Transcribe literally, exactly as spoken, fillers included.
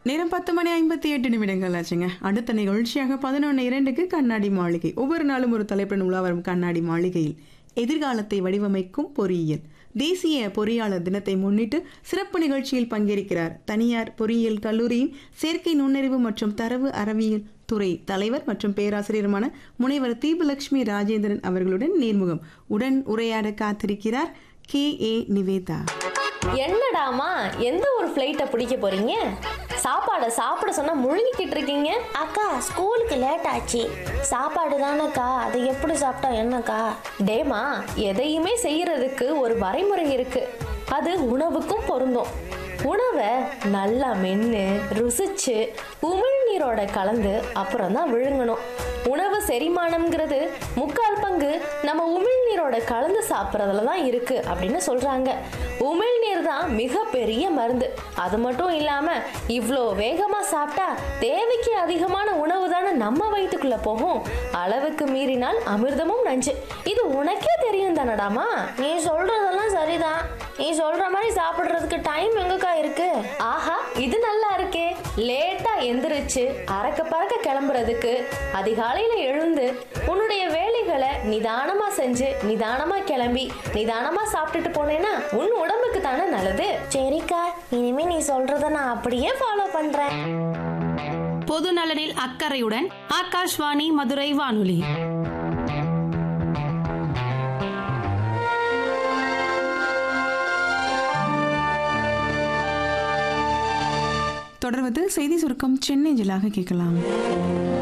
நேரம் பத்து மணி ஐம்பத்தி எட்டு நிமிடங்கள் ஆச்சுங்க. அடுத்த நிகழ்ச்சியாக பதினொன்று இரண்டுக்கு கண்ணாடி மாளிகை. ஒவ்வொரு நாளும் ஒரு தலைப்புடன் உலா வரும் கண்ணாடி மாளிகையில் எதிர்காலத்தை வடிவமைக்கும் பொறியியல் தேசிய பொறியாளர் தினத்தை முன்னிட்டு சிறப்பு நிகழ்ச்சியில் பங்கேற்கிறார் தனியார் பொறியியல் கல்லூரியின் செயற்கை நுண்ணறிவு மற்றும் தரவு அறிவியல் துறை தலைவர் மற்றும் பேராசிரியருமான முனைவர் தீபலட்சுமி ராஜேந்திரன் அவர்களுடன் நேர்முகம். உடன் உரையாட காத்திருக்கிறார் கே ஏ நிவேதா. என்னடாமா எந்த ஒரு ஃப்ளைட்டை பிடிக்க போறீங்க? சாப்பாடை சாப்பிட சொன்னா முழுங்கிக்கிட்டு இருக்கீங்க. அக்கா ஸ்கூலுக்கு லேட் ஆச்சு. சாப்பாடு தானேக்கா, அதை எப்படி சாப்பிட்டா என்னக்கா? டேமா, எதையுமே செய்யறதுக்கு ஒரு வரைமுறை இருக்கு. அது உணவுக்கும் பொருந்தும். உணவை நல்லா மென்று ருசிச்சு உமிழ்நீரோட கலந்து அப்புறம் தான் விழுங்கணும். உணவு செரிமானம்ங்கிறது முக்கால் பங்கு நம்ம உமிழ்நீரோட கலந்து சாப்பிட்றதுல தான் இருக்கு அப்படின்னு சொல்றாங்க. உமிழ்நீர் தான் மிகப்பெரிய மருந்து. அது மட்டும் இல்லாம இவ்வளோ வேகமா சாப்பிட்டா தேவைக்கு அதிகமான உணவு தானே நம்ம வயிற்றுக்குள்ள போகும். அளவுக்கு மீறினால் அமிர்தமும் நஞ்சு. இது உனக்கே தெரியும் தானடாமா? நீ சொல்றதெல்லாம் சரிதான். நீ சொல்ற மாதிரி சாப்பிடுறதுக்கு டைம் எங்கக்கா இருக்கு? ஆஹா, இது நல்லா இருக்கே. லேட்டா எந்திரிச்சு அறக்க பறக்க கிளம்புறதுக்கு அதிகாலையில எழுந்து உன்னுடைய வேலைகளை நிதானமா செஞ்சு நிதானமா கிளம்பி நிதானமா சாப்பிட்டுட்டு போனேன்னா உன் உடம்புக்கு தானே நல்லது. சரிக்கா, இனிமே நீ சொல்றத நான் அப்படியே ஃபாலோ பண்றேன். பொது நலனில் அக்கறையுடன் ஆகாஷ்வாணி மதுரை வானொலி. தொடர்வது செய்தி சுருக்கம் சென்னை ஜில்லாக கேட்கலாம்.